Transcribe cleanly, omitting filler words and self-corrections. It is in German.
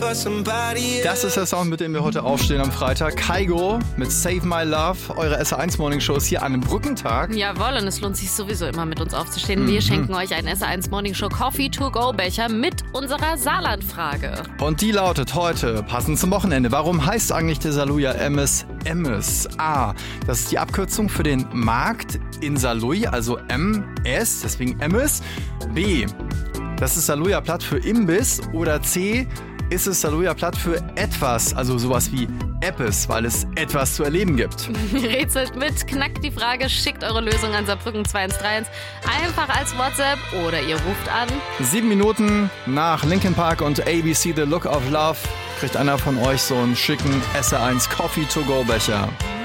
Das ist der Sound, mit dem wir heute aufstehen am Freitag. Kaigo mit Save My Love. Eure SR1 Morning Show ist hier an einem Brückentag. Jawohl, und es lohnt sich sowieso immer mit uns aufzustehen. Wir schenken euch einen SR1 Morning Show Coffee to go Becher mit unserer Saarland-Frage. Und die lautet heute, passend zum Wochenende, warum heißt eigentlich der Saarlouier Emmes Emmes? A, das ist die Abkürzung für den Markt in Saarlouis, also MS, deswegen Emmes. B, das ist Saarlouier Platt für Imbiss. Oder C, ist es Saarlouier Platt für etwas, also sowas wie Eppes, weil es etwas zu erleben gibt. Rätselt mit, knackt die Frage, schickt eure Lösung an Saarbrücken 2131 einfach als WhatsApp oder ihr ruft an. 7 Minuten nach Linkin Park und ABC The Look of Love kriegt einer von euch so einen schicken SR1 Coffee to go Becher.